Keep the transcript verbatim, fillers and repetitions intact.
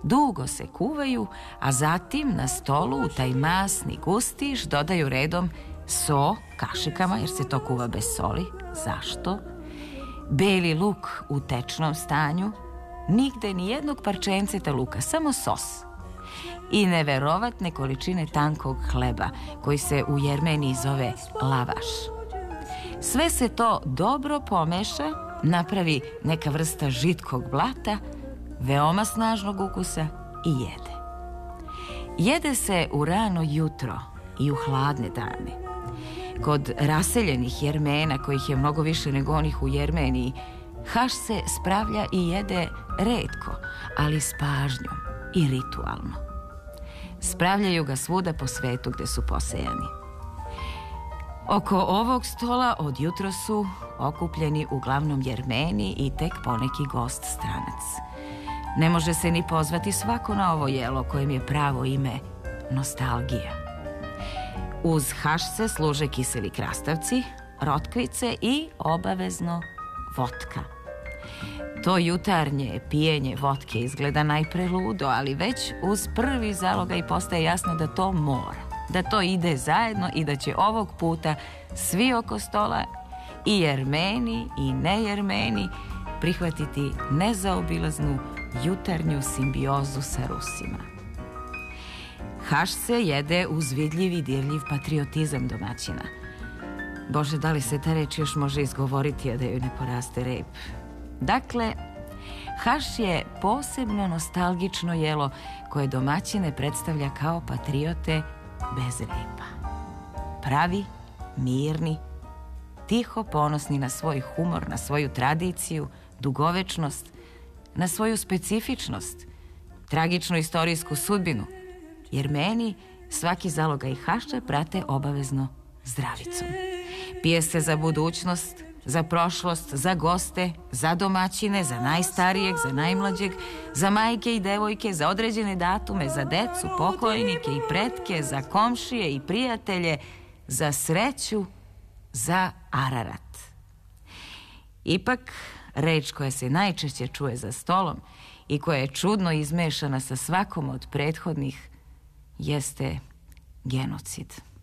Dugo se kuvaju, a zatim na stolu u taj masni gustiš dodaju redom so kašikama, jer se to kuva bez soli. Zašto? Beli luk u tečnom stanju, nigde ni jednog parčenceta luka, samo sos. I neverovatne količine tankog hleba, koji se u Jermeniji zove lavaš. Sve se to dobro pomeša, napravi neka vrsta žitkog blata, veoma snažnog ukusa i jede. Jede se u rano jutro i u hladne dane. Kod raseljenih Jermena, kojih je mnogo više nego onih u Jermeniji, haš se spravlja i jede retko, ali s pažnjom i ritualno. Spravljaju ga svuda po svetu gde su posejani. Oko ovog stola od jutro su okupljeni uglavnom Jermeni i tek poneki gost stranac. Ne može se ni pozvati svako na ovo jelo kojem je pravo ime nostalgija. Uz haš se služe kiseli krastavci, rotkvice i obavezno votka. To jutarnje pijenje votke izgleda najpre ludo, ali već uz prvi zalogaj postaje jasno da to mora, da to ide zajedno i da će ovog puta svi oko stola, i Jermeni i nejermeni, prihvatiti nezaobilaznu jutarnju simbiozu sa Rusima. Haš se jede uz vidljiv i dirljiv patriotizam domaćina. Bože, da li se ta reč još može izgovoriti, a da joj ne poraste rep? Dakle, haš je posebno nostalgično jelo koje domaćine predstavlja kao patriote bez repa. Pravi, mirni, tiho ponosni na svoj humor, na svoju tradiciju, dugovečnost, na svoju specifičnost, tragičnu istorijsku sudbinu, jer meni svaki zalogaj haša prate obavezno zdravicom. Pije se za budućnost, za prošlost, za goste, za domaćine, za najstarijeg, za najmlađeg, za majke i devojke, za određene datume, za decu, pokojnike i pretke, za komšije i prijatelje, za sreću, za ararat. Ipak, reč koja se najčešće čuje za stolom i koja je čudno izmešana sa svakom od prethodnih jeste genocid.